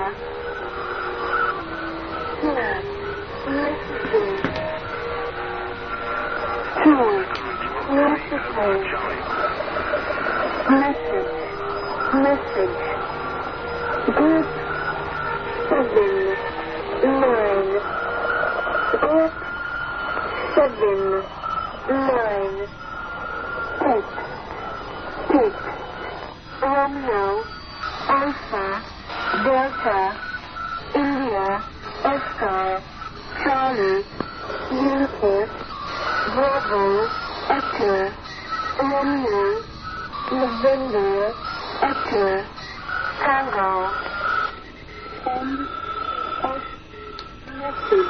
Here. Messages. Here. Messages. Message. Message. Group 7. 9. Group 7. 9. Text. Text. Romeo. Alpha. Delta. India. Oscar. Charlie. Unicorn. Bravo. Echo. Romeo. November. Echo. Tango. End of message.